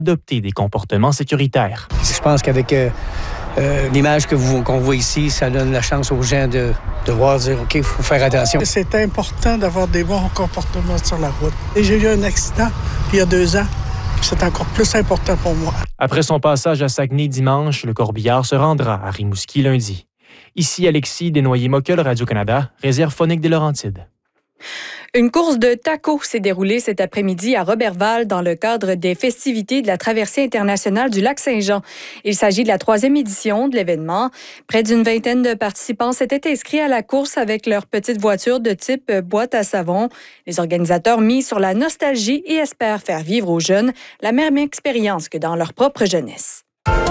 adopter des comportements sécuritaires. Je pense qu'avec l'image qu'on voit ici, ça donne la chance aux gens de voir, dire OK, il faut faire attention. C'est important d'avoir des bons comportements sur la route. Et j'ai eu un accident il y a 2 ans. C'est encore plus important pour moi. Après son passage à Saguenay dimanche, le corbillard se rendra à Rimouski lundi. Ici, Alexis Desnoyers-Mockel, Radio-Canada, réserve phonique des Laurentides. Une course de tacos s'est déroulée cet après-midi à Roberval dans le cadre des festivités de la traversée internationale du lac Saint-Jean. Il s'agit de la 3e édition de l'événement. Près d'une vingtaine de participants s'étaient inscrits à la course avec leur petite voiture de type boîte à savon. Les organisateurs misent sur la nostalgie et espèrent faire vivre aux jeunes la même expérience que dans leur propre jeunesse.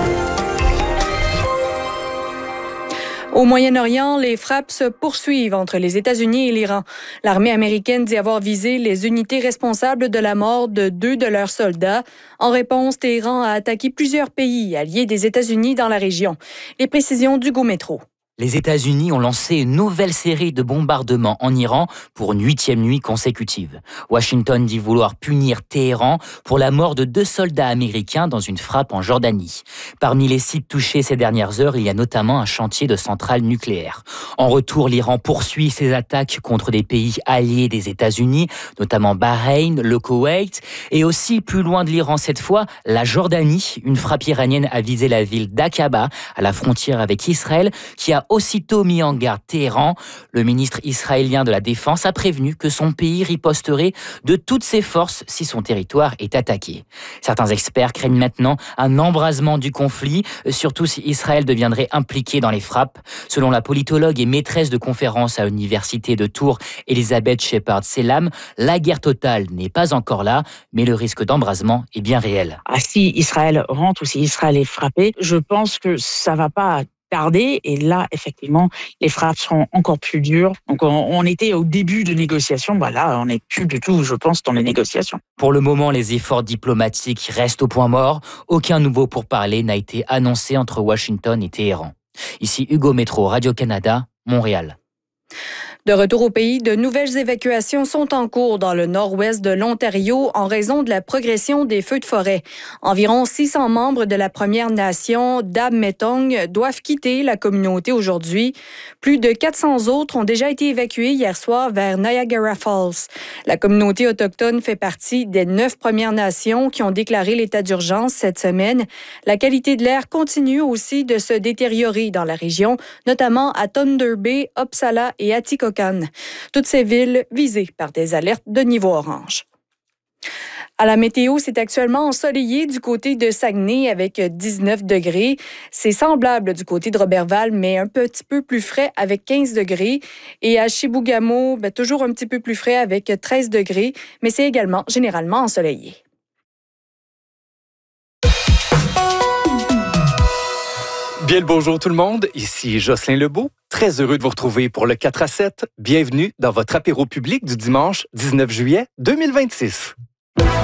Au Moyen-Orient, les frappes se poursuivent entre les États-Unis et l'Iran. L'armée américaine dit avoir visé les unités responsables de la mort de 2 de leurs soldats. En réponse, Téhéran a attaqué plusieurs pays alliés des États-Unis dans la région. Les précisions d'Hugo Métro. Les États-Unis ont lancé une nouvelle série de bombardements en Iran pour une 8e nuit consécutive. Washington dit vouloir punir Téhéran pour la mort de 2 soldats américains dans une frappe en Jordanie. Parmi les sites touchés ces dernières heures, il y a notamment un chantier de centrale nucléaire. En retour, l'Iran poursuit ses attaques contre des pays alliés des États-Unis, notamment Bahreïn, le Koweït, et aussi plus loin de l'Iran cette fois, la Jordanie. Une frappe iranienne a visé la ville d'Aqaba, à la frontière avec Israël, qui a aussitôt mis en garde Téhéran. Le ministre israélien de la Défense a prévenu que son pays riposterait de toutes ses forces si son territoire est attaqué. Certains experts craignent maintenant un embrasement du conflit, surtout si Israël deviendrait impliqué dans les frappes. Selon la politologue et maîtresse de conférence à l'université de Tours, Elisabeth Shepard-Selam, la guerre totale n'est pas encore là, mais le risque d'embrasement est bien réel. Si Israël rentre ou si Israël est frappé, je pense que ça va pas tarder, et là, effectivement, les frappes seront encore plus dures. Donc, on était au début de négociations. Là, on n'est plus du tout, je pense, dans les négociations. Pour le moment, les efforts diplomatiques restent au point mort. Aucun nouveau pourparler n'a été annoncé entre Washington et Téhéran. Ici Hugo Métro, Radio-Canada, Montréal. De retour au pays, de nouvelles évacuations sont en cours dans le nord-ouest de l'Ontario en raison de la progression des feux de forêt. Environ 600 membres de la Première Nation d'Abmetong doivent quitter la communauté aujourd'hui. Plus de 400 autres ont déjà été évacués hier soir vers Niagara Falls. La communauté autochtone fait partie des 9 Premières Nations qui ont déclaré l'état d'urgence cette semaine. La qualité de l'air continue aussi de se détériorer dans la région, notamment à Thunder Bay, Uppsala et Atikokan. Toutes ces villes visées par des alertes de niveau orange. À la météo, c'est actuellement ensoleillé du côté de Saguenay avec 19 degrés. C'est semblable du côté de Roberval, mais un petit peu plus frais avec 15 degrés. Et à Chibougamau, toujours un petit peu plus frais avec 13 degrés, mais c'est également généralement ensoleillé. Bien le bonjour tout le monde, ici Jocelyn Lebeau, très heureux de vous retrouver pour le 4 à 7. Bienvenue dans votre apéro public du dimanche 19 juillet 2026.